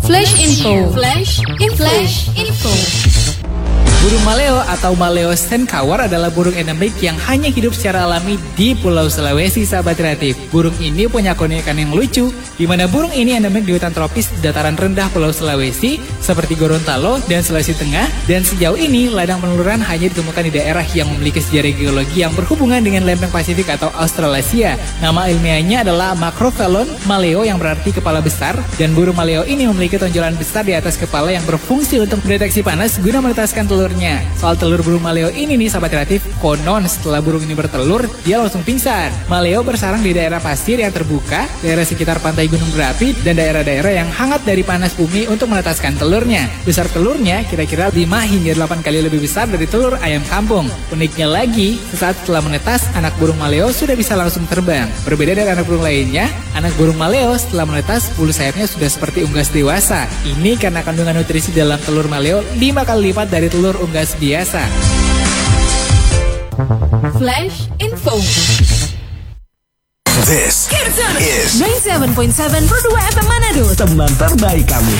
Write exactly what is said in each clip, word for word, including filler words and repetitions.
Flash Info. Flash Info. Flash Info. Burung maleo atau Maleo Stenkauer adalah burung endemik yang hanya hidup secara alami di Pulau Sulawesi, sahabat kreatif. Burung ini punya keunikan yang lucu, di mana burung ini endemik di hutan tropis di dataran rendah Pulau Sulawesi, seperti Gorontalo dan Sulawesi Tengah. Dan sejauh ini, ladang peneluran hanya ditemukan di daerah yang memiliki sejarah geologi yang berhubungan dengan lempeng Pasifik atau Australasia. Nama ilmiahnya adalah Macrophelon maleo yang berarti kepala besar, dan burung maleo ini memiliki tonjolan besar di atas kepala yang berfungsi untuk mendeteksi panas guna menetaskan telur. Soal telur burung maleo ini nih, sahabat kreatif, konon setelah burung ini bertelur, dia langsung pingsan. Maleo bersarang di daerah pasir yang terbuka, daerah sekitar pantai Gunung Berapi, dan daerah-daerah yang hangat dari panas bumi untuk menetaskan telurnya. Besar telurnya kira-kira lima hingga delapan kali lebih besar dari telur ayam kampung. Uniknya lagi, sesaat setelah menetas, anak burung maleo sudah bisa langsung terbang. Berbeda dari anak burung lainnya, anak burung maleo setelah menetas, bulu sayapnya sudah seperti unggas dewasa. Ini karena kandungan nutrisi dalam telur maleo lima kali lipat dari telur unggas biasa. Flash Info. This is sembilan puluh tujuh koma tujuh Produa F M Manado, teman terbaik kami.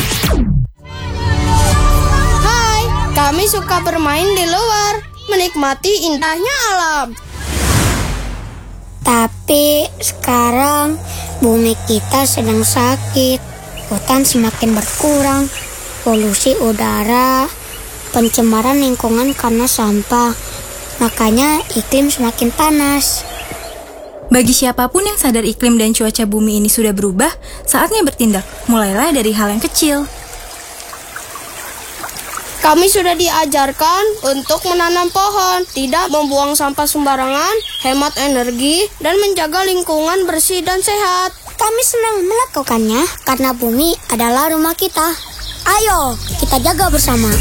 Hai, kami suka bermain di luar, menikmati indahnya alam. Tapi sekarang bumi kita sedang sakit, hutan semakin berkurang, polusi udara, pencemaran lingkungan karena sampah, makanya iklim semakin panas. Bagi siapapun yang sadar iklim dan cuaca bumi ini sudah berubah, saatnya bertindak. Mulailah dari hal yang kecil. Kami sudah diajarkan untuk menanam pohon, tidak membuang sampah sembarangan, hemat energi, dan menjaga lingkungan bersih dan sehat. Kami senang melakukannya karena bumi adalah rumah kita. Ayo, kita jaga bersama.